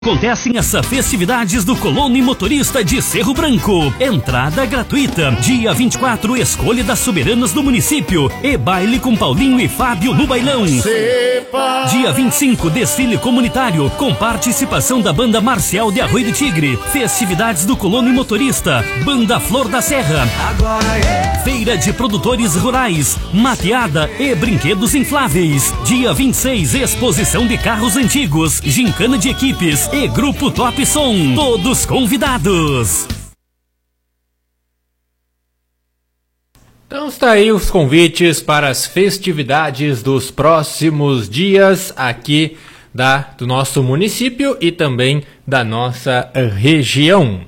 Acontecem as festividades do Colono e Motorista de Cerro Branco. Entrada gratuita. Dia 24, escolha das soberanas do município. E baile com Paulinho e Fábio no bailão. Dia 25, desfile comunitário com participação da Banda Marcial de Arroio do Tigre. Festividades do Colono e Motorista. Banda Flor da Serra. Feira de produtores rurais. Mateada e brinquedos infláveis. Dia 26, exposição de carros antigos. Gincana de equipes. E Grupo Top Som, todos convidados. Então está aí os convites para as festividades dos próximos dias aqui do nosso município e também da nossa região.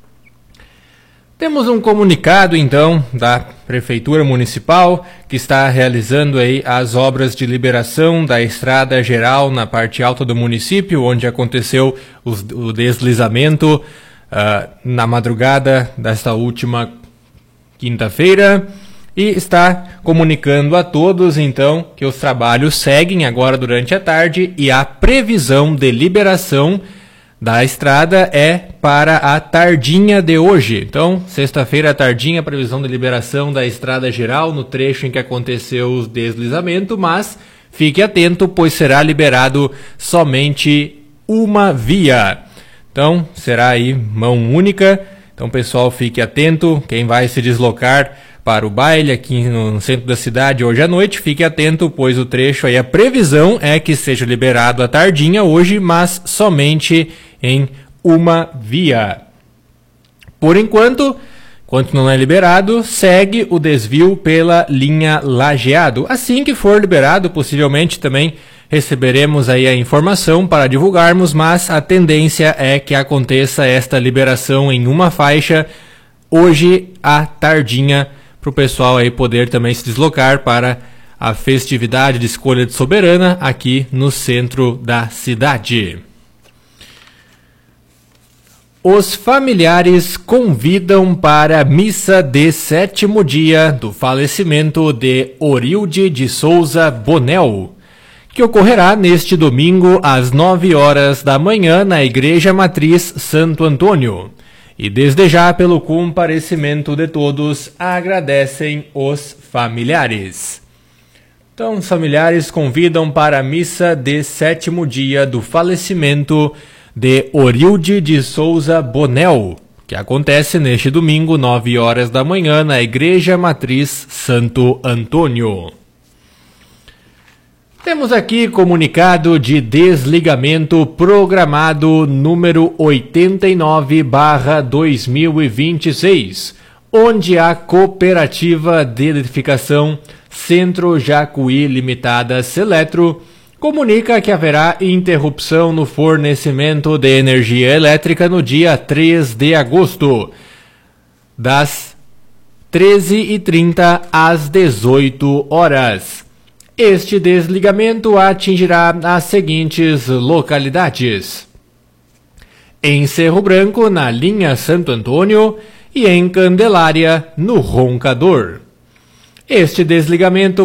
Temos um comunicado então da Prefeitura Municipal que está realizando aí as obras de liberação da estrada geral na parte alta do município, onde aconteceu o deslizamento na madrugada desta última quinta-feira, e está comunicando a todos então que os trabalhos seguem agora durante a tarde e a previsão de liberação da estrada é para a tardinha de hoje. Então, sexta-feira, tardinha, previsão de liberação da estrada geral no trecho em que aconteceu o deslizamento, mas fique atento, pois será liberado somente uma via. Então, será aí mão única. Então, pessoal, fique atento. Quem vai se deslocar para o baile aqui no centro da cidade hoje à noite, fique atento, pois o trecho aí, a previsão é que seja liberado à tardinha hoje, mas somente em uma via. Por enquanto não é liberado, segue o desvio pela linha Lajeado. Assim que for liberado, possivelmente também receberemos aí a informação para divulgarmos, mas a tendência é que aconteça esta liberação em uma faixa hoje à tardinha, para o pessoal aí poder também se deslocar para a festividade de escolha de soberana aqui no centro da cidade. Os familiares convidam para a missa de 7º dia do falecimento de Orilde de Souza Bonel, que ocorrerá neste domingo às 9 horas da manhã na Igreja Matriz Santo Antônio. E desde já, pelo comparecimento de todos, agradecem os familiares. Então, os familiares convidam para a missa de 7º dia do falecimento de Orilde de Souza Bonel, que acontece neste domingo, 9 horas da manhã, na Igreja Matriz Santo Antônio. Temos aqui comunicado de desligamento programado número 89/2026, onde a Cooperativa de Eletrificação Centro Jacuí Limitada Seletro comunica que haverá interrupção no fornecimento de energia elétrica no dia 3 de agosto, das 13h30 às 18 horas. Este desligamento atingirá as seguintes localidades: em Cerro Branco, na linha Santo Antônio, e em Candelária, no Roncador. Este desligamento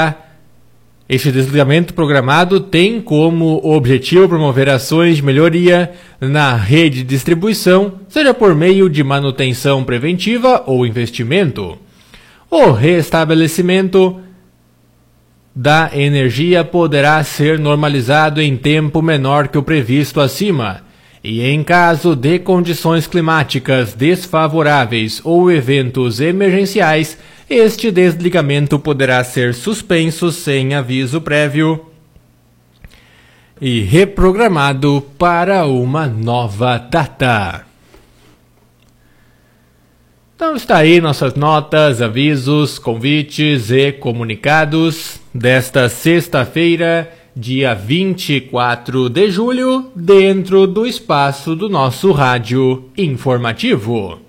programado tem como objetivo promover ações de melhoria na rede de distribuição, seja por meio de manutenção preventiva ou investimento. O restabelecimento da energia poderá ser normalizado em tempo menor que o previsto acima, e em caso de condições climáticas desfavoráveis ou eventos emergenciais, este desligamento poderá ser suspenso sem aviso prévio e reprogramado para uma nova data. Então está aí nossas notas, avisos, convites e comunicados desta sexta-feira, dia 24 de julho, dentro do espaço do nosso rádio informativo.